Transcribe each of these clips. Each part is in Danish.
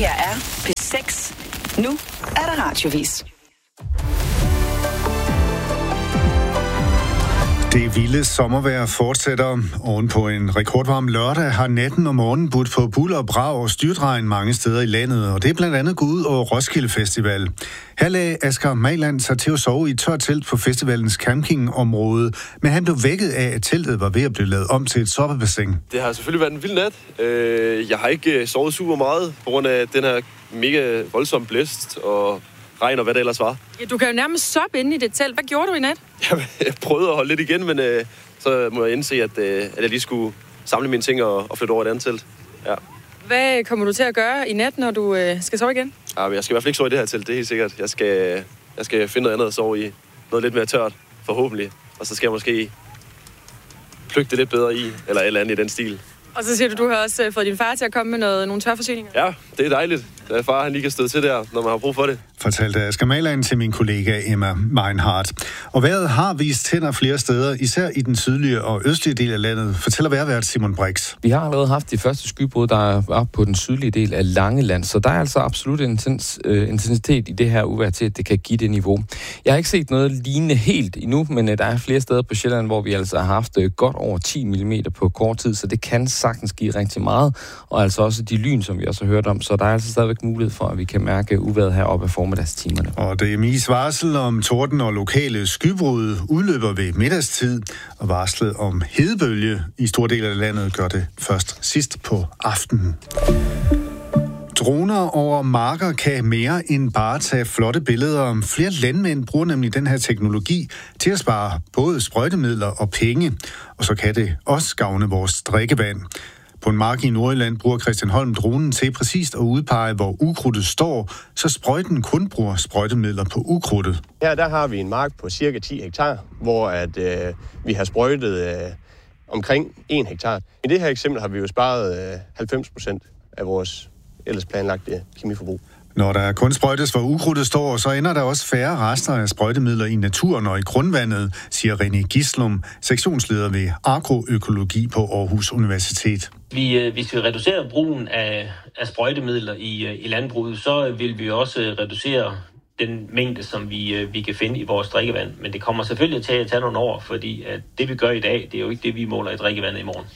her er P6. Nu er der radiovis. Det vilde sommervejr fortsætter. Ovenpå en rekordvarm lørdag har natten og morgenen budt på bulder og brag og styrtregn mange steder i landet, og det er blandt andet gået ud over Roskilde Festival. Her lagde Asger Mailand sig til at sove i et tørt telt på festivalens campingområde, men han blev vækket af, at teltet var ved at blive lavet om til et soppebassin. Det har selvfølgelig været en vild nat. Jeg har ikke sovet super meget på grund af den her mega voldsomme blæst og regn og hvad det ellers var. Ja, du kan jo nærmest soppe inde i det telt. Hvad gjorde du i nat? Jeg prøvede at holde lidt igen, men så må jeg indse, at jeg lige skulle samle mine ting og flytte over et andet telt. Ja. Hvad kommer du til at gøre i nat, når du skal sove igen? Ja, jeg skal i hvert fald ikke sove i det her telt, det er helt sikkert. Jeg skal finde noget andet at sove i. Noget lidt mere tørt, forhåbentlig. Og så skal jeg måske plukke det lidt bedre i, eller et eller andet i den stil. Og så siger du har også fået din far til at komme med nogle tørforsyninger. Ja, det er dejligt. Da far han lige kan støde til der, når man har brug for det. Fortalte Asger Mailand til min kollega Emma Meinhardt. Og vejret har vist tænder flere steder, især i den sydlige og østlige del af landet, fortæller vejrvært Simon Brix. Vi har allerede haft de første skybrud, der er på den sydlige del af Langeland, så der er altså absolut intensitet i det her uvejr til, at det kan give det niveau. Jeg har ikke set noget lignende helt endnu, men der er flere steder på Sjælland, hvor vi altså har haft godt over 10 mm på kort tid, så det kan sagtens give rigtig meget, og altså også de lyn, som vi også har hørt om, så der er altså stadigvæk mulighed for, at vi kan mærke uvejret heroppe af formiddagstimerne. Og DMI's varsel om torden og lokale skybrud udløber ved middagstid, og varslet om hedebølge i store dele af landet gør det først sidst på aftenen. Droner over marker kan mere end bare tage flotte billeder. Flere landmænd bruger nemlig den her teknologi til at spare både sprøjtemidler og penge, og så kan det også gavne vores drikkevand. På en mark i Nordjylland bruger Christian Holm dronen til præcist at udpege, hvor ukrudtet står, så sprøjten kun bruger sprøjtemidler på ukrudtet. Her der har vi en mark på cirka 10 hektar, hvor vi har sprøjtet omkring 1 hektar. I det her eksempel har vi jo sparet 90% af vores ellers planlagte kemiforbrug. Når der kun sprøjtes, hvor ukrudtet står, så ender der også færre rester af sprøjtemidler i naturen og i grundvandet, siger René Gislum, sektionsleder ved agroøkologi på Aarhus Universitet. Hvis vi reducerer brugen af sprøjtemidler i landbruget, så vil vi også reducere den mængde, som vi kan finde i vores drikkevand. Men det kommer selvfølgelig til at tage nogle år, fordi at det vi gør i dag, det er jo ikke det, vi måler i drikkevandet i morgen.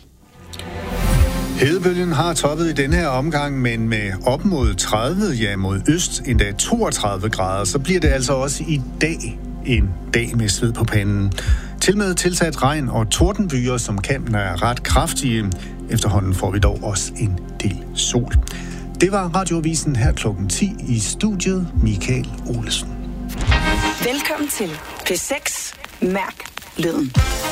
Hedebølgen har toppet i denne her omgang, men med op mod 30, ja mod øst, endda 32 grader, så bliver det altså også i dag en dag med sved på panden. Tilmed tilsat regn og tordenbyer, som kan være ret kraftige. Efterhånden får vi dog også en del sol. Det var Radioavisen her klokken 10 i studiet. Michael Olesen. Velkommen til P6. Mærk lyden.